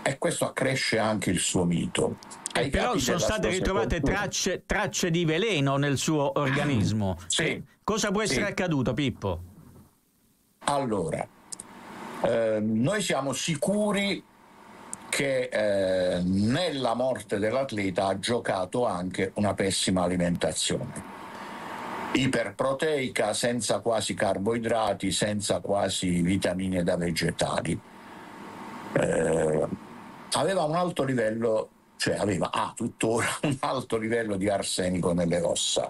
e questo accresce anche il suo mito. Però sono state ritrovate tracce di veleno nel suo organismo. Sì. Cosa può essere accaduto, Pippo? Allora, noi siamo sicuri che nella morte dell'atleta ha giocato anche una pessima alimentazione. Iperproteica, senza quasi carboidrati, senza quasi vitamine da vegetali. Aveva un alto livello, ha tuttora un alto livello di arsenico nelle ossa.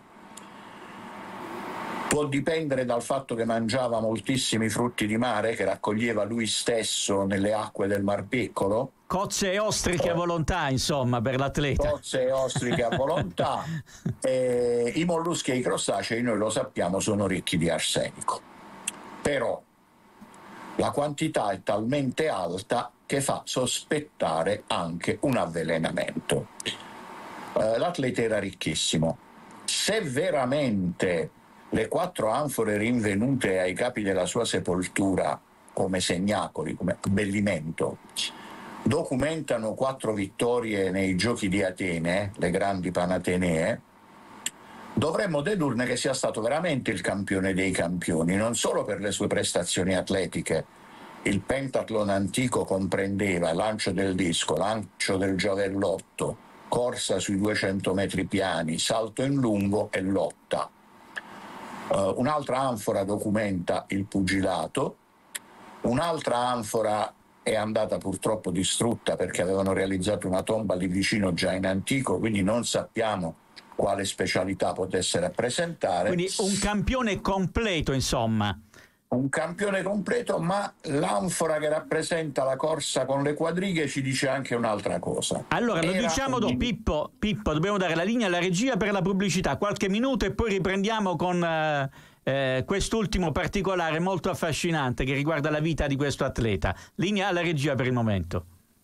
Può dipendere dal fatto che mangiava moltissimi frutti di mare che raccoglieva lui stesso nelle acque del Mar Piccolo. Cozze e ostriche a volontà, insomma, per l'atleta. Cozze e ostriche a volontà. I molluschi e i crostacei, noi lo sappiamo, sono ricchi di arsenico. Però la quantità è talmente alta che fa sospettare anche un avvelenamento. L'atleta era ricchissimo. Se veramente le 4 anfore rinvenute ai capi della sua sepoltura come segnacoli, come abbellimento, documentano 4 vittorie nei giochi di Atene, le grandi Panatenee, dovremmo dedurne che sia stato veramente il campione dei campioni, non solo per le sue prestazioni atletiche. Il pentathlon antico comprendeva lancio del disco, lancio del giavellotto, corsa sui 200 metri piani, salto in lungo e lotta. Un'altra anfora documenta il pugilato, un'altra anfora è andata purtroppo distrutta perché avevano realizzato una tomba lì vicino già in antico, quindi non sappiamo quale specialità potesse rappresentare. Quindi un campione completo, insomma. Un campione completo, ma l'anfora che rappresenta la corsa con le quadrighe ci dice anche un'altra cosa. Allora, lo diciamo dopo, Pippo, dobbiamo dare la linea alla regia per la pubblicità, qualche minuto e poi riprendiamo con quest'ultimo particolare molto affascinante che riguarda la vita di questo atleta. Linea alla regia per il momento.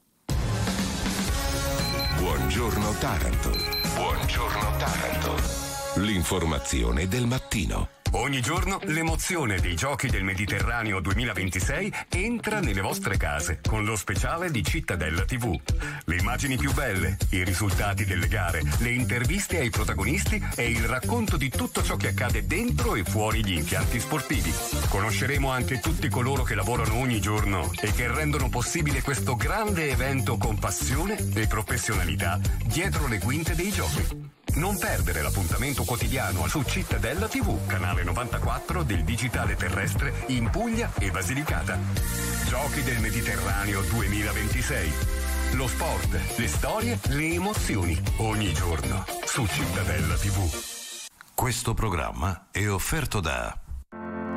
Buongiorno Taranto. Buongiorno Taranto. L'informazione del mattino. Ogni giorno l'emozione dei Giochi del Mediterraneo 2026 entra nelle vostre case con lo speciale di Cittadella TV. Le immagini più belle, i risultati delle gare, le interviste ai protagonisti e il racconto di tutto ciò che accade dentro e fuori gli impianti sportivi. Conosceremo anche tutti coloro che lavorano ogni giorno e che rendono possibile questo grande evento con passione e professionalità dietro le quinte dei Giochi. Non perdere l'appuntamento quotidiano su Cittadella TV, canale 94 del digitale terrestre in Puglia e Basilicata. Giochi del Mediterraneo 2026. Lo sport, le storie, le emozioni, ogni giorno su Cittadella TV. Questo programma è offerto da